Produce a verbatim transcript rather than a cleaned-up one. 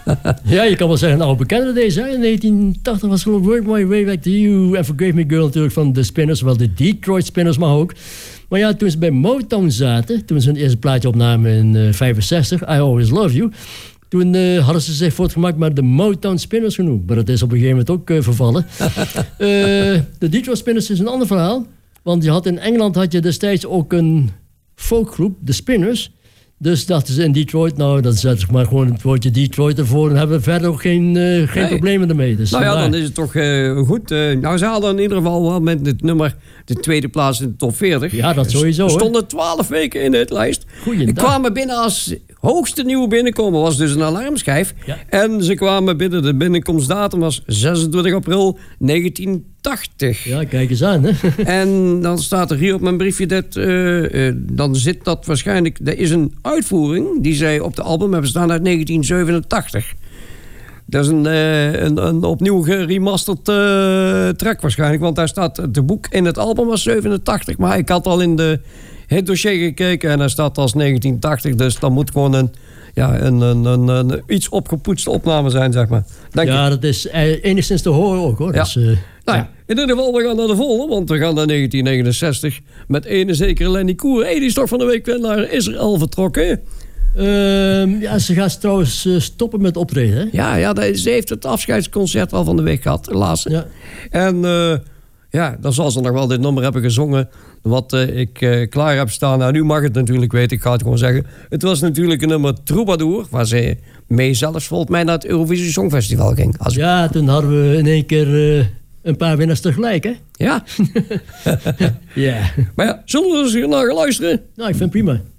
Ja, je kan wel zeggen, nou, bekende deze. Hè? In negentien tachtig was geloof ik Work My Way Back to You en Forgive Me Girl natuurlijk van de Spinners. Wel de Detroit Spinners, maar ook. Maar ja, toen ze bij Motown zaten, toen ze hun eerste plaatje opnamen in uh, vijfenzestig, I Always Love You. Toen uh, hadden ze zich voortgemaakt met de Motown Spinners genoemd. Maar dat is op een gegeven moment ook uh, vervallen. uh, de Detroit Spinners is een ander verhaal. Want je had in Engeland had je destijds ook een folkgroep, de Spinners. Dus dachten ze in Detroit, nou, dan zetten ze maar gewoon het woordje Detroit ervoor en hebben we verder ook geen, uh, geen nee. problemen ermee. Dus nou ja, dan is het toch uh, goed. Uh, nou, ze hadden in ieder geval wel met het nummer de tweede plaats in de top veertig. Ja, dat sowieso. Ze stonden twaalf weken in het lijst. Goeiedag. Ze kwamen binnen als hoogste nieuwe binnenkomen, was dus een alarmschijf. Ja. En ze kwamen binnen, de binnenkomstdatum was zesentwintig april negentien tachtig. Ja, kijk eens aan, hè. En dan staat er hier op mijn briefje dat uh, uh, dan zit dat waarschijnlijk, er is een uitvoering die zij op de album hebben staan uit negentien zevenentachtig. Dat is een, uh, een, een opnieuw geremasterd uh, track waarschijnlijk, want daar staat het boek in het album was zevenentachtig, maar ik had al in de het dossier gekeken en daar staat als negentien tachtig, dus dan moet gewoon een Ja, een, een, een, een iets opgepoetste opname zijn, zeg maar. Dank ja, je. dat is uh, enigszins te horen ook, hoor. Ja. Dus, uh, nou ja, ja. in ieder geval, we gaan naar de volgende, want we gaan naar negentien negenenzestig met ene zekere Lenny Koer. Hey, die is toch van de week naar Israël vertrokken? Uh, ja, ze gaat trouwens uh, stoppen met optreden, hè? Ja, ja, ze heeft het afscheidsconcert al van de week gehad, helaas. Ja. En uh, ja, dan zal ze nog wel dit nummer hebben gezongen wat uh, ik uh, klaar heb staan. Nou, nu mag het natuurlijk weten, ik ga het gewoon zeggen. Het was natuurlijk een nummer Troubadour, waar ze mee zelfs volgens mij naar het Eurovisie Songfestival ging. Als ja, toen hadden we in één keer uh, een paar winnaars tegelijk, hè? Ja. Ja. Maar ja, zullen we eens hier naar gaan luisteren? Nou, ik vind het prima.